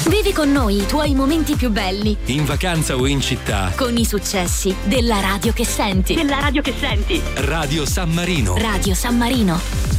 Vivi con noi i tuoi momenti più belli. In vacanza o in città. Con i successi della radio che senti. Radio San Marino. Radio San Marino.